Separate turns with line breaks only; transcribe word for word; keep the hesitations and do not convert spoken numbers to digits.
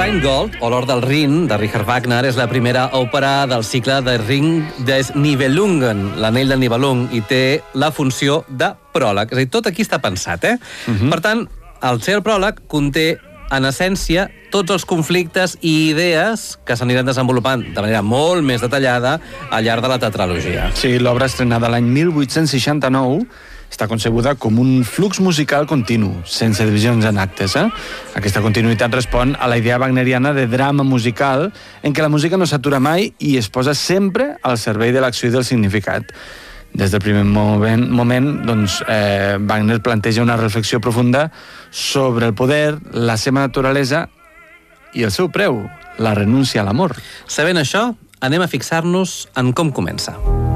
Rheingold, o l'Or del Rin, de Richard Wagner, és la primera òpera del cicle de Ring des Nibelungen, l'anell del Nibelung, i té la funció de pròleg. És a dir, tot aquí està pensat, eh? Uh-huh. Per tant, el ser el pròleg conté, en essència, tots els conflictes i idees que s'aniran desenvolupant de manera molt més detallada al llarg de la tetralogia.
Sí, l'obra estrenada l'any mil vuit-cents seixanta-nou està concebuda com un flux musical continu, sense divisions en actes. Eh? Aquesta continuïtat respon a la idea wagneriana de drama musical en què la música no s'atura mai i es posa sempre al servei de l'acció i del significat. Des del primer moment, moment doncs, eh, Wagner planteja una reflexió profunda sobre el poder, la seva naturalesa i el seu preu, la renúncia a l'amor.
Sabent això, anem a fixar-nos en com comença.